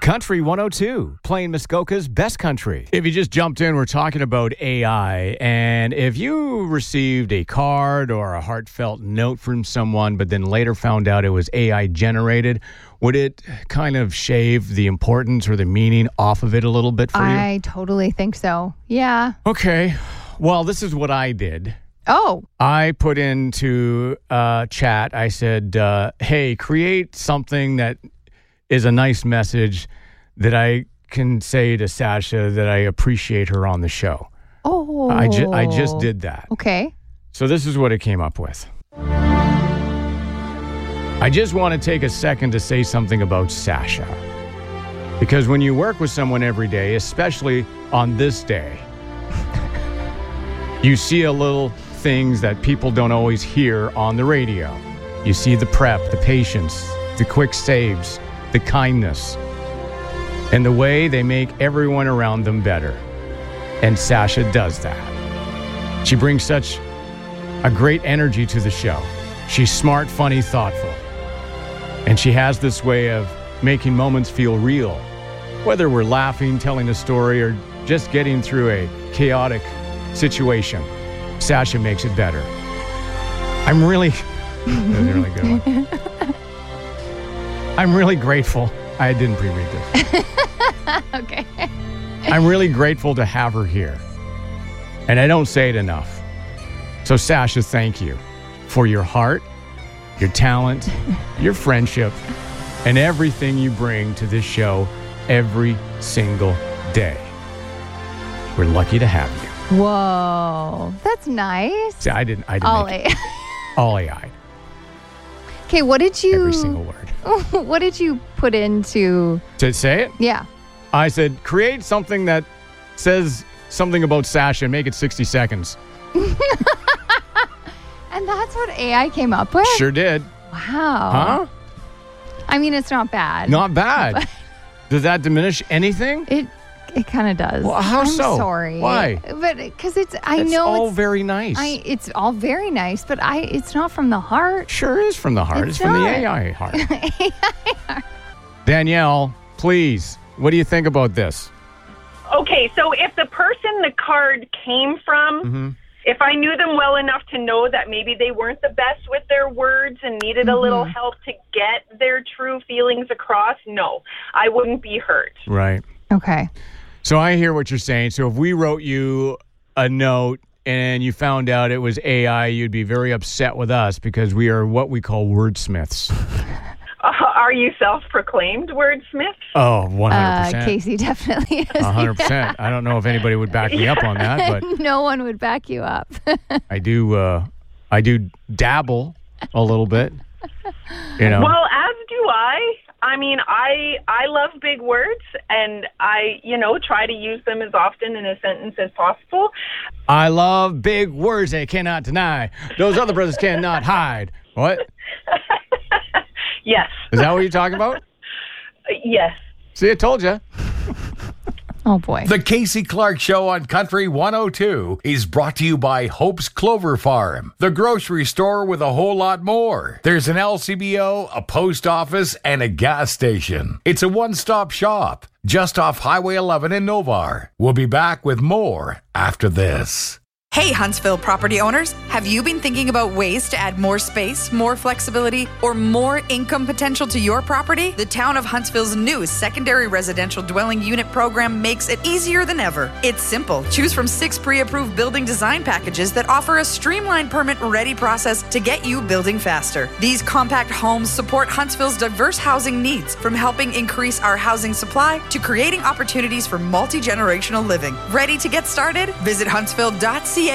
Country 102, playing Muskoka's best country. If you just jumped in, we're talking about AI. And if you received a card or a heartfelt note from someone, but then later found out it was AI generated, would it kind of shave the importance or the meaning off of it a little bit for you? I totally think so. Yeah. Okay. Well, this is what I did. Oh. I put into chat, I said, hey, create something that is a nice message that I can say to Sasha that I appreciate her on the show. Oh. I just did that. Okay. So this is what it came up with. I just want to take a second to say something about Sasha. Because when you work with someone every day, especially on this day, you see a little things that people don't always hear on the radio. You see the prep, the patience, the quick saves, the kindness, and the way they make everyone around them better. And Sasha does that. She brings such a great energy to the show. She's smart, funny, thoughtful. And she has this way of making moments feel real. Whether we're laughing, telling a story, or just getting through a chaotic situation, Sasha makes it better. I'm really... That was a really good one. I'm really grateful. I didn't pre-read this. Okay. I'm really grateful to have her here. And I don't say it enough. So Sasha, thank you for your heart, your talent, your friendship, and everything you bring to this show every single day. We're lucky to have you. Whoa. That's nice. See, I didn't All make it. All AI. Okay, what did you... Every single word. What did you put into... To say it? Yeah. I said, create something that says something about Sasha and make it 60 seconds. And that's what AI came up with? Sure did. Wow. Huh? I mean, it's not bad. Not bad. Does that diminish anything? It kind of does. Well, how I'm so? Sorry. Why? But because it's all very nice. It's all very nice, but it's not from the heart. Sure is from the heart. It's from the AI heart. Danielle, please, what do you think about this? Okay, so if the person the card came from, if I knew them well enough to know that maybe they weren't the best with their words and needed a little help to get their true feelings across, no, I wouldn't be hurt. Right. Okay. So I hear what you're saying. So if we wrote you a note and you found out it was AI, you'd be very upset with us because we are what we call wordsmiths. Are you self-proclaimed wordsmith? Oh, 100%. Casey definitely is. 100%. I don't know if anybody would back me up on that, but no one would back you up. I do dabble a little bit. You know. Well, as do I. I mean, I love big words, and I, try to use them as often in a sentence as possible. I love big words they cannot deny. Those other brothers cannot hide. What? Yes. Is that what you're talking about? Yes. See, I told you. Oh, boy. The Casey Clark Show on Country 102 is brought to you by Hope's Clover Farm, the grocery store with a whole lot more. There's an LCBO, a post office, and a gas station. It's a one-stop shop just off Highway 11 in Novar. We'll be back with more after this. Hey, Huntsville property owners, have you been thinking about ways to add more space, more flexibility, or more income potential to your property? The town of Huntsville's new secondary residential dwelling unit program makes it easier than ever. It's simple. Choose from 6 pre-approved building design packages that offer a streamlined permit-ready process to get you building faster. These compact homes support Huntsville's diverse housing needs, from helping increase our housing supply to creating opportunities for multi-generational living. Ready to get started? Visit huntsville.ca/SRDU.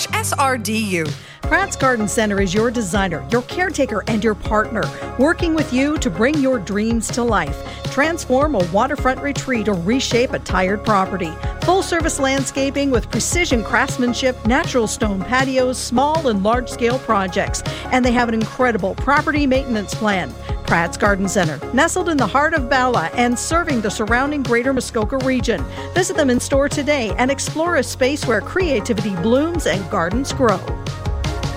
Pratt's Garden Center is your designer, your caretaker, and your partner, working with you to bring your dreams to life. Transform a waterfront retreat or reshape a tired property. Full-service landscaping with precision craftsmanship, natural stone patios, small and large-scale projects. And they have an incredible property maintenance plan. Pratt's Garden Center, nestled in the heart of Bala and serving the surrounding greater Muskoka region. Visit them in store today and explore a space where creativity blooms and gardens grow.